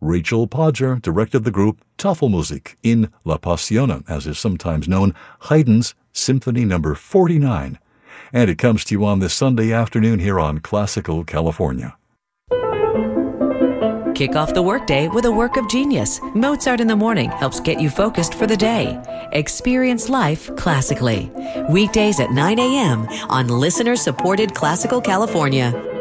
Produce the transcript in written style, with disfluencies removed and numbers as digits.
Rachel Podger directed the group Tafelmusik in La Passione, as is sometimes known, Haydn's Symphony No. 49. And it comes to you on this Sunday afternoon here on Classical California. Kick off the workday with a work of genius. Mozart in the Morning helps get you focused for the day. Experience life classically. Weekdays at 9 a.m. on listener-supported Classical California.